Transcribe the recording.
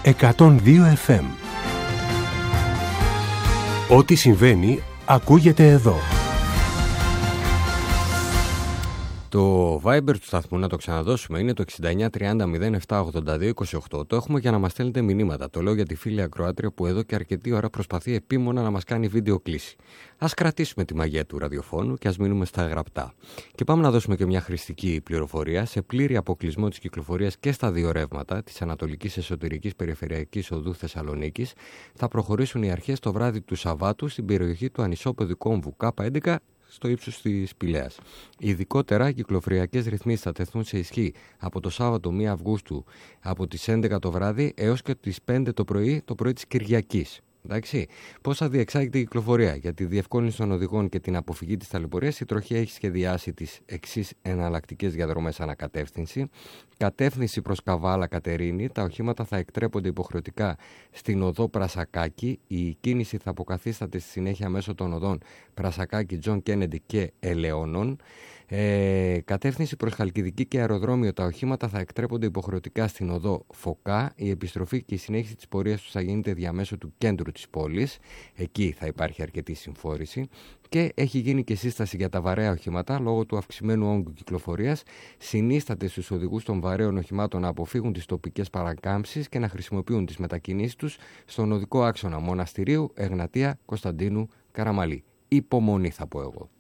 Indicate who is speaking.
Speaker 1: 102 FM. Ό,τι συμβαίνει ακούγεται εδώ.
Speaker 2: Το Viber του σταθμού, να το ξαναδώσουμε, είναι το 69 30 07 82 28. Το έχουμε για να μας στέλνετε μηνύματα. Το λέω για τη φίλη ακροάτρια που εδώ και αρκετή ώρα προσπαθεί επίμονα να μας κάνει βίντεο κλήση. Ας κρατήσουμε τη μαγεία του ραδιοφώνου και ας μείνουμε στα γραπτά. Και πάμε να δώσουμε και μια χρηστική πληροφορία. Σε πλήρη αποκλεισμό της κυκλοφορίας και στα δύο ρεύματα της Ανατολικής Εσωτερικής Περιφερειακής Οδού Θεσσαλονίκης θα προχωρήσουν οι αρχές το βράδυ του Σαββάτου στην περιοχή του ανισόπεδου κόμβου K11 στο ύψος της Πηλαίας. Ειδικότερα, οι κυκλοφοριακές ρυθμίσεις θα τεθούν σε ισχύ από το Σάββατο 1 Αυγούστου από τις 11 το βράδυ έως και τις 5 το πρωί της Κυριακής. Εντάξει. Πώς θα διεξάγεται η κυκλοφορία? Για τη διευκόλυνση των οδηγών και την αποφυγή της ταλαιπωρίας, η τροχέα έχει σχεδιάσει τις εξής εναλλακτικές διαδρομές ανακατεύθυνση. Κατεύθυνση προς Καβάλα Κατερίνη, τα οχήματα θα εκτρέπονται υποχρεωτικά στην οδό Πρασακάκη. Η κίνηση θα αποκαθίσταται στη συνέχεια μέσω των οδών Πρασακάκη, Τζον Κέννεντι και Ελαιώνων. Κατεύθυνση προς Χαλκιδική και αεροδρόμιο, τα οχήματα θα εκτρέπονται υποχρεωτικά στην οδό Φωκά. Η επιστροφή και η συνέχιση της πορείας τους θα γίνεται διαμέσου του κέντρου της πόλης. Εκεί θα υπάρχει αρκετή συμφόρηση. Και έχει γίνει και σύσταση για τα βαρέα οχήματα λόγω του αυξημένου όγκου κυκλοφορίας. Συνίσταται στους οδηγούς των βαρέων οχημάτων να αποφύγουν τις τοπικές παρακάμψεις και να χρησιμοποιούν τις μετακινήσεις τους στον οδικό άξονα Μοναστηρίου, Εγνατία, Κωνσταντίνου, Καραμαλή. Υπομονή, θα πω εγώ.